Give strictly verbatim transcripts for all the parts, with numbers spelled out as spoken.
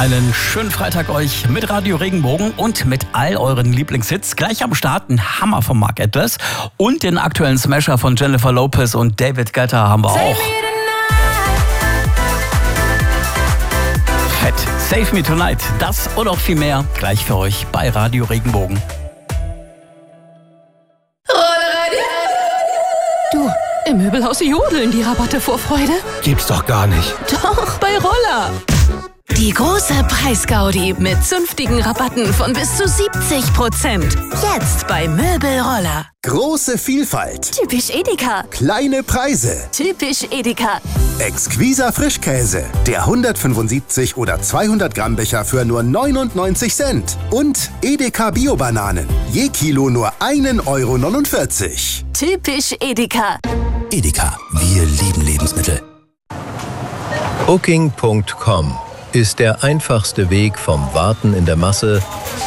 Einen schönen Freitag euch mit Radio Regenbogen und mit all euren Lieblingshits. Gleich am Start ein Hammer von Mark Atlas und den aktuellen Smasher von Jennifer Lopez und David Guetta haben wir auch. Fett, Save Me Tonight. Das und auch viel mehr gleich für euch bei Radio Regenbogen. Du, im Möbelhaus jodeln die Rabatte vor Freude. Gibt's doch gar nicht. Doch, bei Roller. Die große Preisgaudi mit zünftigen Rabatten von bis zu siebzig Prozent. Jetzt bei Möbelroller. Große Vielfalt. Typisch Edeka. Kleine Preise. Typisch Edeka. Exquiser Frischkäse. Der hundertfünfundsiebzig oder zweihundert Gramm Becher für nur neunundneunzig Cent. Und Edeka Bio-Bananen. Je Kilo nur ein Euro neunundvierzig. Typisch Edeka. Edeka, wir lieben Lebensmittel. Booking Punkt com ist der einfachste Weg vom Warten in der Masse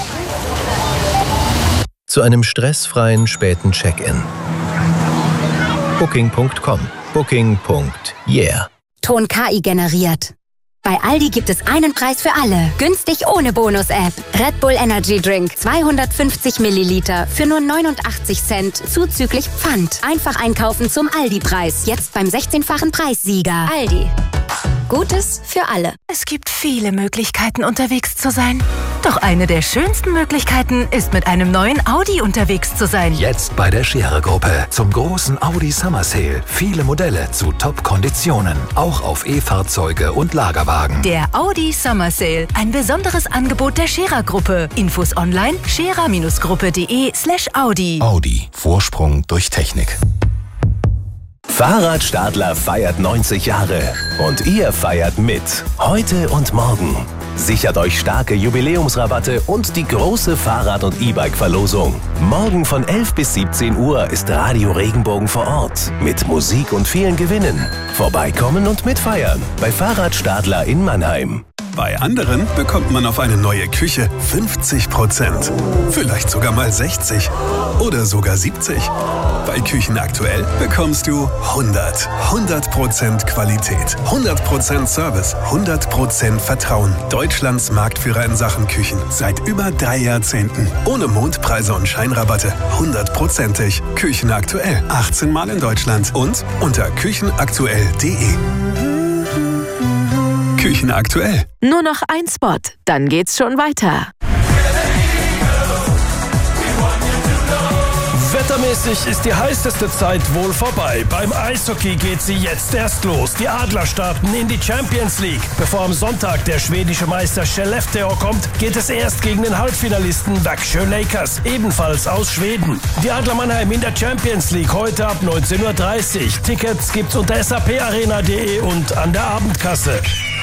zu einem stressfreien späten Check-in. Booking Punkt com. Booking. Yeah. Ton K I generiert. Bei Aldi gibt es einen Preis für alle. Günstig ohne Bonus-App. Red Bull Energy Drink zweihundertfünfzig Milliliter für nur neunundachtzig Cent zuzüglich Pfand. Einfach einkaufen zum Aldi-Preis. Jetzt beim sechzehnfachen Preissieger. Aldi. Gutes für alle. Es gibt viele Möglichkeiten, unterwegs zu sein. Doch eine der schönsten Möglichkeiten ist, mit einem neuen Audi unterwegs zu sein. Jetzt bei der Scherer-Gruppe zum großen Audi Summer Sale. Viele Modelle zu Top-Konditionen. Auch auf E-Fahrzeuge und Lagerwagen. Der Audi Summer Sale. Ein besonderes Angebot der Scherer-Gruppe. Infos online scherer-gruppe.de slash Audi. Audi. Vorsprung durch Technik. Fahrradstadler feiert neunzig Jahre und ihr feiert mit. Heute und morgen. Sichert euch starke Jubiläumsrabatte und die große Fahrrad- und E-Bike-Verlosung. Morgen von elf bis siebzehn Uhr ist Radio Regenbogen vor Ort mit Musik und vielen Gewinnen. Vorbeikommen und mitfeiern bei Fahrradstadler in Mannheim. Bei anderen bekommt man auf eine neue Küche fünfzig Prozent. Vielleicht sogar mal sechzig oder sogar siebzig. Bei Küchen aktuell bekommst du hundert. hundert Prozent Qualität, hundert Prozent Service, hundert Prozent Vertrauen. Deutschlands Marktführer in Sachen Küchen. Seit über drei Jahrzehnten. Ohne Mondpreise und Scheinrabatte. hundertprozentig. Küchen aktuell. achtzehn Mal in Deutschland. Und unter küchenaktuell punkt de. Küchen aktuell. Nur noch ein Spot, dann geht's schon weiter. Wettermäßig ist die heißeste Zeit wohl vorbei. Beim Eishockey geht sie jetzt erst los. Die Adler starten in die Champions League. Bevor am Sonntag der schwedische Meister Skellefteå kommt, geht es erst gegen den Halbfinalisten Växjö Lakers, ebenfalls aus Schweden. Die Adler Mannheim in der Champions League heute ab neunzehn Uhr dreißig. Tickets gibt's unter s a p arena punkt de und an der Abendkasse.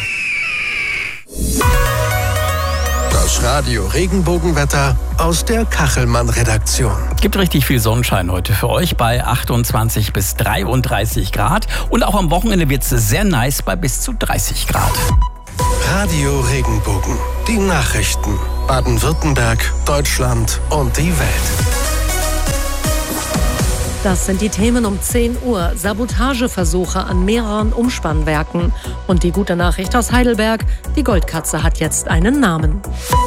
Das Radio Regenbogenwetter aus der Kachelmann-Redaktion. Gibt richtig viel Sonnenschein heute für euch bei achtundzwanzig bis dreiunddreißig Grad. Und auch am Wochenende wird es sehr nice bei bis zu dreißig Grad. Radio Regenbogen. Die Nachrichten. Baden-Württemberg, Deutschland und die Welt. Das sind die Themen um zehn Uhr. Sabotageversuche an mehreren Umspannwerken. Und die gute Nachricht aus Heidelberg, die Goldkatze hat jetzt einen Namen.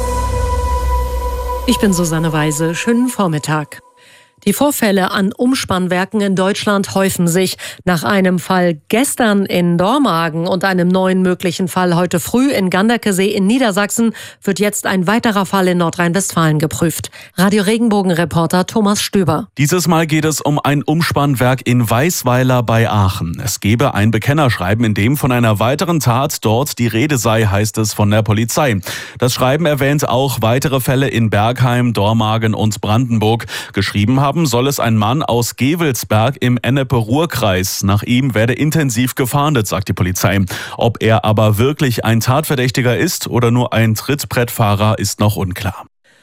Ich bin Susanne Weise. Schönen Vormittag. Die Vorfälle an Umspannwerken in Deutschland häufen sich. Nach einem Fall gestern in Dormagen und einem neuen möglichen Fall heute früh in Ganderkesee in Niedersachsen wird jetzt ein weiterer Fall in Nordrhein-Westfalen geprüft. Radio Regenbogen-Reporter Thomas Stöber. Dieses Mal geht es um ein Umspannwerk in Weißweiler bei Aachen. Es gebe ein Bekennerschreiben, in dem von einer weiteren Tat dort die Rede sei, heißt es von der Polizei. Das Schreiben erwähnt auch weitere Fälle in Bergheim, Dormagen und Brandenburg. Geschrieben haben soll es ein Mann aus Gevelsberg im Ennepe-Ruhr-Kreis. Nach ihm werde intensiv gefahndet, sagt die Polizei. Ob er aber wirklich ein Tatverdächtiger ist oder nur ein Trittbrettfahrer, ist noch unklar.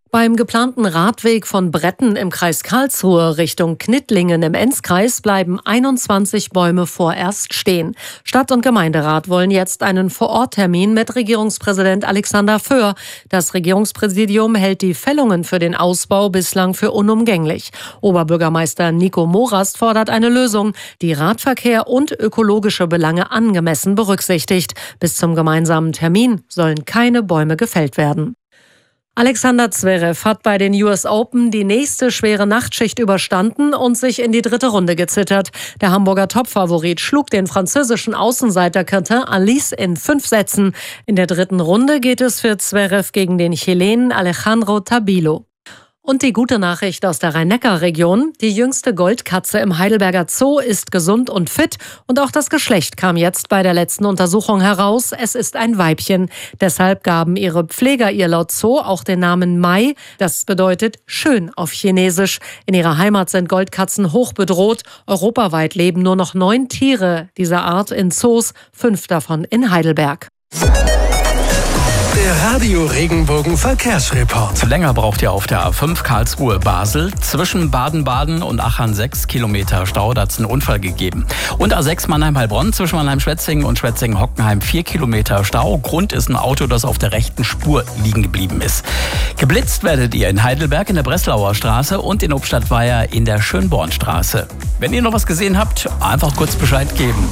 Beim geplanten Radweg von Bretten im Kreis Karlsruhe Richtung Knittlingen im Enzkreis bleiben einundzwanzig Bäume vorerst stehen. Stadt- und Gemeinderat wollen jetzt einen Vororttermin mit Regierungspräsident Alexander Föhr. Das Regierungspräsidium hält die Fällungen für den Ausbau bislang für unumgänglich. Oberbürgermeister Nico Morast fordert eine Lösung, die Radverkehr und ökologische Belange angemessen berücksichtigt. Bis zum gemeinsamen Termin sollen keine Bäume gefällt werden. Alexander Zverev hat bei den U S Open die nächste schwere Nachtschicht überstanden und sich in die dritte Runde gezittert. Der Hamburger Topfavorit schlug den französischen Außenseiter Quentin Alice in fünf Sätzen. In der dritten Runde geht es für Zverev gegen den Chilenen Alejandro Tabilo. Und die gute Nachricht aus der Rhein-Neckar-Region. Die jüngste Goldkatze im Heidelberger Zoo ist gesund und fit. Und auch das Geschlecht kam jetzt bei der letzten Untersuchung heraus. Es ist ein Weibchen. Deshalb gaben ihre Pfleger ihr laut Zoo auch den Namen Mai. Das bedeutet schön auf Chinesisch. In ihrer Heimat sind Goldkatzen hoch bedroht. Europaweit leben nur noch neun Tiere dieser Art in Zoos, fünf davon in Heidelberg. Der Radio Regenbogen Verkehrsreport. Länger braucht ihr auf der A fünf Karlsruhe-Basel. Zwischen Baden-Baden und Aachen sechs Kilometer Stau, da hat es einen Unfall gegeben. Und A sechs Mannheim-Heilbronn zwischen Mannheim-Schwetzingen und Schwetzingen-Hockenheim vier Kilometer Stau. Grund ist ein Auto, das auf der rechten Spur liegen geblieben ist. Geblitzt werdet ihr in Heidelberg in der Breslauer Straße und in Obstadtweier in der Schönbornstraße. Wenn ihr noch was gesehen habt, einfach kurz Bescheid geben.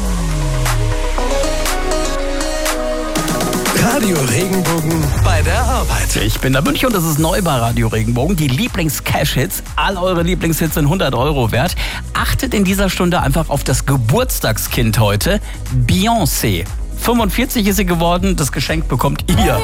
Radio Regenbogen bei der Arbeit. Ich bin der Münch und das ist neu bei Radio Regenbogen. Die Lieblings-Cash-Hits. All eure Lieblingshits sind hundert Euro wert. Achtet in dieser Stunde einfach auf das Geburtstagskind heute. Beyoncé. fünfundvierzig ist sie geworden. Das Geschenk bekommt ihr.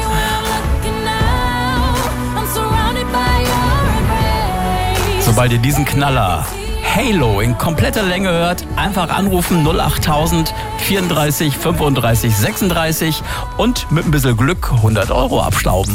Sobald ihr diesen Knaller Halo in kompletter Länge hört, einfach anrufen null achttausend vierunddreißig fünfunddreißig sechsunddreißig und mit ein bisschen Glück hundert Euro abstauben.